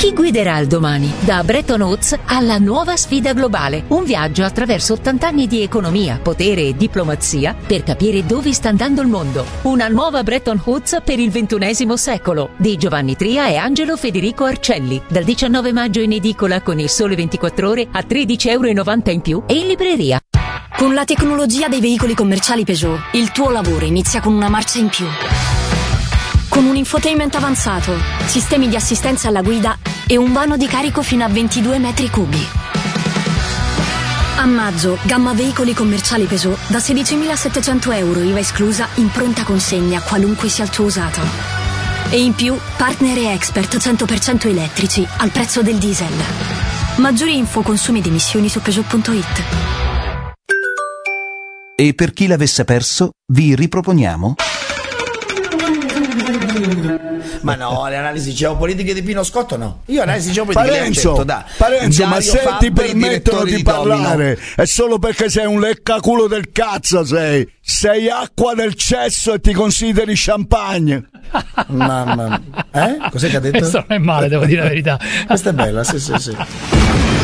Chi guiderà il domani? Da Bretton Woods alla nuova sfida globale. Un viaggio attraverso 80 anni di economia, potere e diplomazia per capire dove sta andando il mondo. Una nuova Bretton Woods per il XXI secolo di Giovanni Tria e Angelo Federico Arcelli. Dal 19 maggio in edicola con Il Sole 24 Ore a €13,90 in più e in libreria. Con la tecnologia dei veicoli commerciali Peugeot, il tuo lavoro inizia con una marcia in più. Con un infotainment avanzato, sistemi di assistenza alla guida e un vano di carico fino a 22 metri cubi. A maggio, gamma veicoli commerciali Peugeot da €16.700, IVA esclusa, in pronta consegna, qualunque sia il tuo usato. E in più, partner e expert 100% elettrici al prezzo del diesel. Maggiori info, consumi ed emissioni su Peugeot.it. E per chi l'avesse perso, vi riproponiamo... Ma no, le analisi geopolitiche di Pino Scotto no. Io analisi geopolitiche Parenzo, Dario ma se ti Fabbri, permettono direttore di Domino. parlare è solo perché sei un leccaculo del cazzo, sei acqua del cesso e ti consideri champagne. Mamma mia. Cos'è che ha detto? Questo non è male, devo dire la verità. Questa è bella, sì.